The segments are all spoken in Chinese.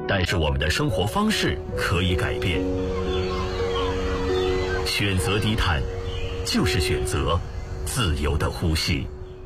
但是我们的生活方式可以改变。选择低碳，就是选择自由的呼吸。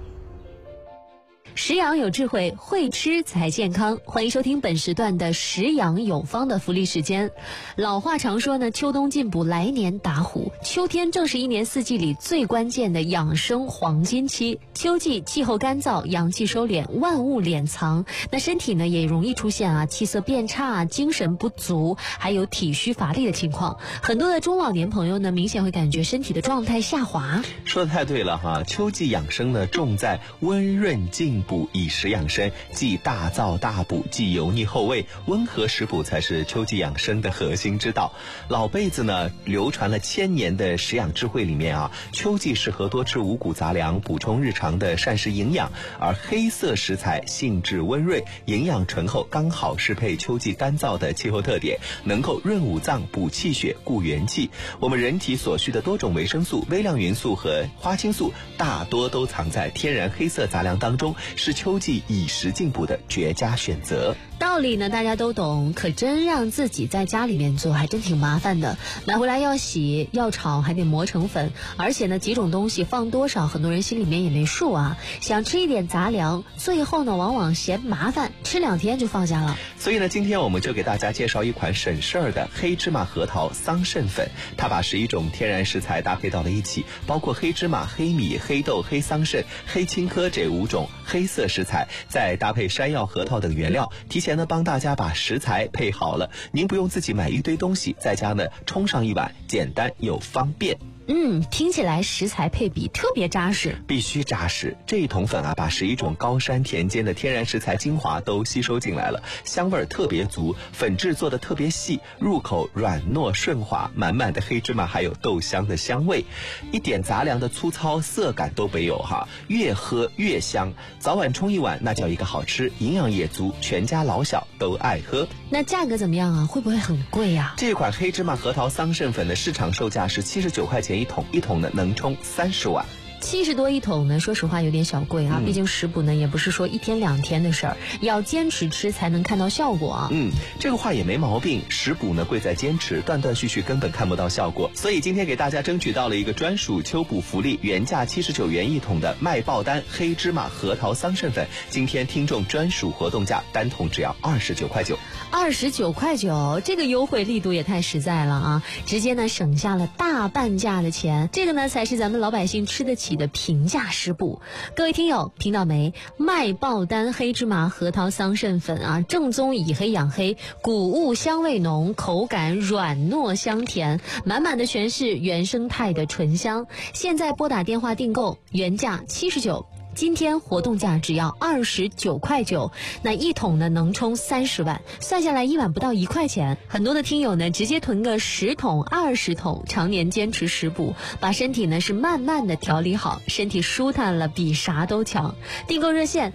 食养有智慧，会吃才健康。欢迎收听本时段的食养有方的福利时间。老话常说呢，秋冬进补，来年打虎。秋天正是一年四季里最关键的养生黄金期。秋季气候干燥，阳气收敛，万物敛藏，那身体呢也容易出现气色变差、精神不足，还有体虚乏力的情况。很多的中老年朋友呢，明显会感觉身体的状态下滑。 说得太对了哈！秋季养生呢，重在温润进补，以食养生，既大燥大补，既油腻后味，温和食补才是秋季养生的核心之道。老辈子呢，流传了1000年的食养智慧里面秋季适合多吃五谷杂粮，补充日常的膳食营养，而黑色食材性质温润，营养醇厚，刚好适配秋季干燥的气候特点，能够润五脏、补气血、固元气。我们人体所需的多种维生素、微量元素和花青素，大多都藏在天然黑色杂粮当中，是秋季以食进补的绝佳选择。 道理呢大家都懂，可真让自己在家里面做还真挺麻烦的。买回来要洗要炒，还得磨成粉，而且呢几种东西放多少很多人心里面也没数想吃一点杂粮，最后呢往往嫌麻烦，吃2天就放下了。 所以呢今天我们就给大家介绍一款省事儿的黑芝麻核桃桑葚粉。它把11种天然食材搭配到了一起，包括黑芝麻、黑米、黑豆、黑桑葚、黑青稞这5种黑色食材，再搭配山药、核桃等原料，提前呢帮大家把食材配好了，您不用自己买一堆东西，在家呢冲上一碗，简单又方便。 听起来食材配比特别扎实， 必须扎实。这一桶粉把11种高山田间的天然食材精华都吸收进来了，香味特别足，粉质做的特别细，入口软糯顺滑，满满的黑芝麻还有豆香的香味，一点杂粮的粗糙涩感都没有越喝越香。早晚冲一碗，那叫一个好吃，营养也足，全家老小都爱喝。 那价格怎么样会不会很贵呀？ 这款黑芝麻核桃桑葚粉的市场售价是79块钱一桶，一桶呢能冲30碗。 70多一桶呢，说实话有点小贵毕竟食补呢也不是说1天2天的事儿，要坚持吃才能看到效果这个话也没毛病，食补呢贵在坚持，断断续续根本看不到效果。所以今天给大家争取到了一个专属秋补福利，原价79元一桶的卖爆单黑芝麻核桃桑葚粉，今天听众专属活动价，单桶只要29块9。 29块9，这个优惠力度也太实在了直接呢省下了大半价的钱，这个呢才是咱们老百姓吃得起的平价食补。各位听友听到没？卖爆单黑芝麻核桃桑葚粉正宗以黑养黑，谷物香味浓，口感软糯香甜，满满的全是原生态的醇香。现在拨打电话订购，原价79，今天活动价只要29块9，那一桶呢能冲30碗，算下来一碗不到1块钱。很多的听友呢直接囤个10桶20桶，常年坚持食补，把身体呢是慢慢的调理好，身体舒坦了比啥都强。订购热线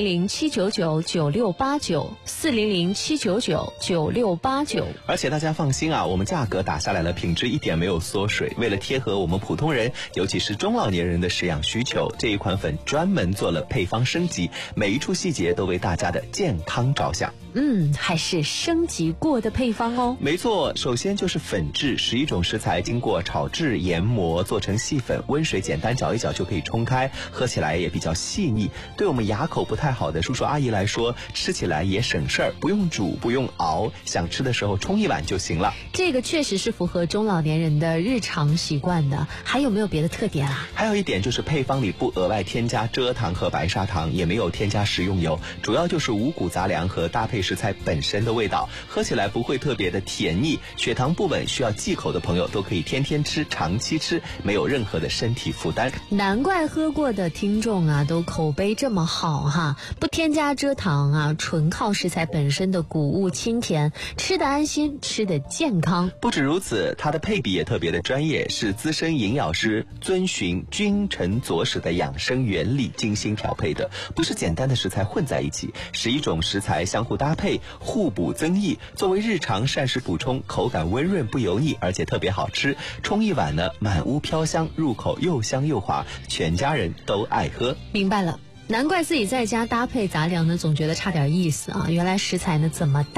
400-799-9689，400-799-9689。 而且大家放心我们价格打下来了，品质一点没有缩水。为了贴合我们普通人，尤其是中老年人的食养需求，这一款粉专门做了配方升级，每一处细节都为大家的健康着想。 还是升级过的配方没错，首先就是粉质，11种食材经过炒制研磨做成细粉，温水简单搅一搅就可以冲开，喝起来也比较细腻。对我们牙口不太好的叔叔阿姨来说，吃起来也省事儿，不用煮不用熬，想吃的时候冲一碗就行了。 这个确实是符合中老年人的日常习惯的。还有没有别的特点还有一点就是配方里不额外添加蔗糖和白砂糖，也没有添加食用油，主要就是五谷杂粮和搭配食材本身的味道，喝起来不会特别的甜腻，血糖不稳需要忌口的朋友都可以天天吃长期吃，没有任何的身体负担。 难怪喝过的听众都口碑这么好不添加蔗糖纯靠食材本身的谷物清甜，吃得安心，吃得健康。 不止如此，它的配比也特别的专业，是资深营养师遵循君臣佐使的养生原理精心调配的，不是简单的食材混在一起，11种食材相互搭配，互补增益，作为日常膳食补充，口感温润不油腻，而且特别好吃。冲一碗呢，满屋飘香，入口又香又滑，全家人都爱喝。 明白了，难怪自己在家搭配杂粮呢，总觉得差点意思原来食材呢怎么